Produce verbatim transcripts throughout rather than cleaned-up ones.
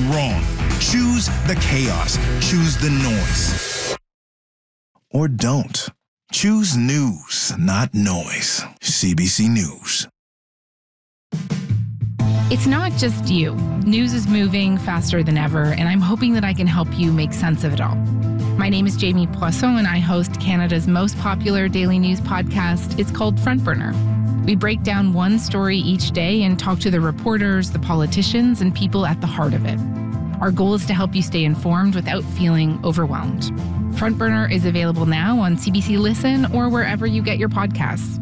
wrong. Choose the chaos. Choose the noise. Or don't. Choose news, not noise. C B C News. It's not just you. News is moving faster than ever, and I'm hoping that I can help you make sense of it all. My name is Jamie Poisson, and I host Canada's most popular daily news podcast. It's called Front Burner. We break down one story each day and talk to the reporters, the politicians, and people at the heart of it. Our goal is to help you stay informed without feeling overwhelmed. Front Burner is available now on C B C Listen or wherever you get your podcasts.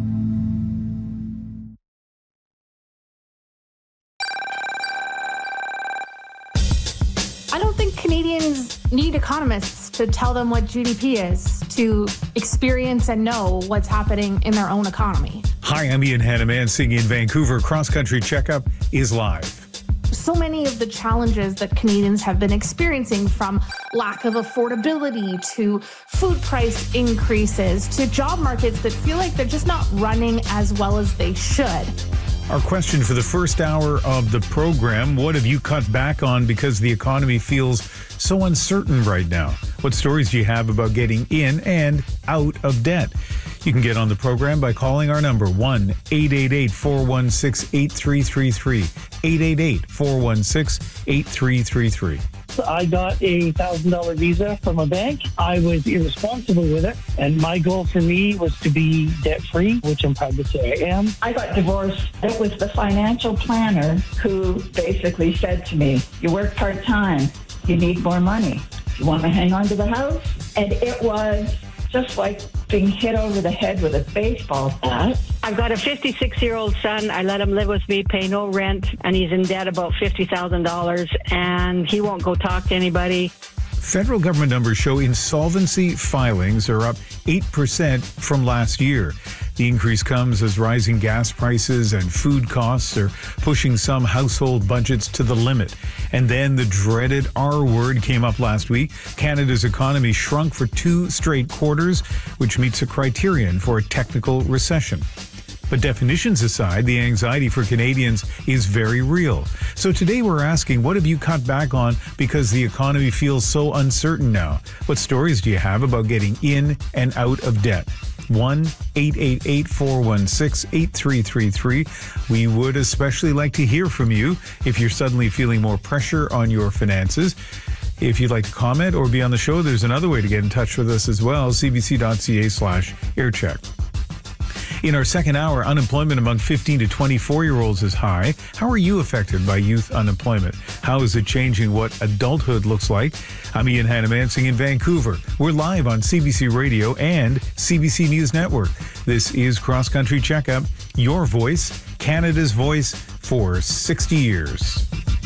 I don't think Canadians need economists to tell them what G D P is, to experience and know what's happening in their own economy. Hi, I'm Ian Hannamansing in Vancouver. Cross Country Checkup is live. So many of the challenges that Canadians have been experiencing, from lack of affordability to food price increases to job markets that feel like they're just not running as well as they should. Our question for the first hour of the program: what have you cut back on because the economy feels so uncertain right now? What stories do you have about getting in and out of debt? You can get on the program by calling our number, one eight eight eight, four one six, eight three three three, eight eight eight, four one six, eight three three three. I got a one thousand dollars visa from a bank. I was irresponsible with it, and my goal for me was to be debt-free, which I'm proud to say I am. I got divorced. It was the financial planner who basically said to me, you work part-time, you need more money. You want to hang on to the house? And it was just like being hit over the head with a baseball bat. I've got a fifty-six-year-old son. I let him live with me, pay no rent, and he's in debt about fifty thousand dollars, and he won't go talk to anybody. Federal government numbers show insolvency filings are up eight percent from last year. The increase comes as rising gas prices and food costs are pushing some household budgets to the limit. And then the dreaded R word came up last week. Canada's economy shrunk for two straight quarters, which meets a criterion for a technical recession. But definitions aside, the anxiety for Canadians is very real. So today we're asking, what have you cut back on because the economy feels so uncertain now? What stories do you have about getting in and out of debt? one eight eight eight, four one six, eight three three three. We would especially like to hear from you if you're suddenly feeling more pressure on your finances. If you'd like to comment or be on the show, there's another way to get in touch with us as well, cbc.ca slash aircheck. In our second hour, unemployment among fifteen to twenty-four-year-olds is high. How are you affected by youth unemployment? How is it changing what adulthood looks like? I'm Ian Hannamansing in Vancouver. We're live on C B C Radio and C B C News Network. This is Cross Country Checkup, your voice, Canada's voice for sixty years.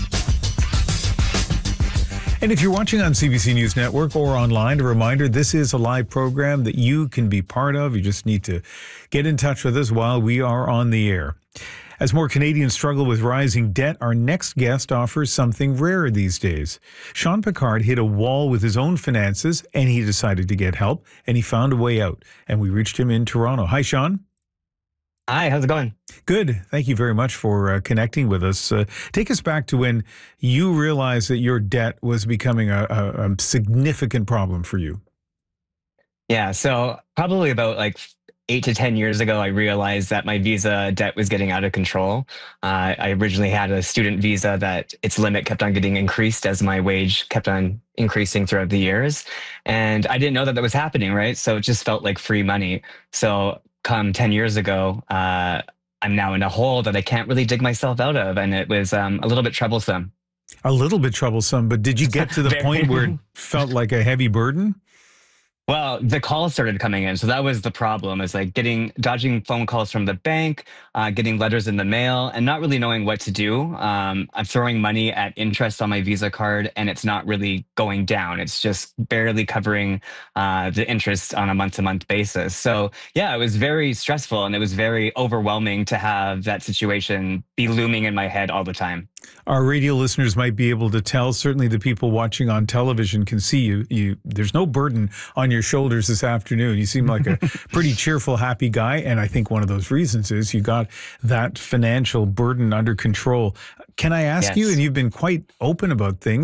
And if you're watching on C B C News Network or online, a reminder, this is a live program that you can be part of. You just need to get in touch with us while we are on the air. As more Canadians struggle with rising debt, our next guest offers something rare these days. Sean Picard hit a wall with his own finances, and he decided to get help, and he found a way out. And we reached him in Toronto. Hi, Sean. Hi, how's it going? Good. Thank you very much for uh, connecting with us. Uh, take us back to when you realized that your debt was becoming a, a, a significant problem for you. Yeah, so probably about like eight to ten years ago, I realized that my visa debt was getting out of control. Uh, I originally had a student visa that its limit kept on getting increased as my wage kept on increasing throughout the years. And I didn't know that that was happening, right? So it just felt like free money. So come ten years ago, uh, I'm now in a hole that I can't really dig myself out of. And it was um, a little bit troublesome. A little bit troublesome, but did you get to the point where it felt like a heavy burden? Well, the calls started coming in. So that was the problem, is like getting, dodging phone calls from the bank, uh, getting letters in the mail, and not really knowing what to do. Um, I'm throwing money at interest on my Visa card, and it's not really going down. It's just barely covering uh, the interest on a month-to-month basis. So yeah, it was very stressful, and it was very overwhelming to have that situation be looming in my head all the time. Our radio listeners might be able to tell. Certainly the people watching on television can see you. You there's no burden on your shoulders this afternoon. You seem like a pretty cheerful, happy guy. And I think one of those reasons is you got that financial burden under control. Can I ask Yes. you, and you've been quite open about things,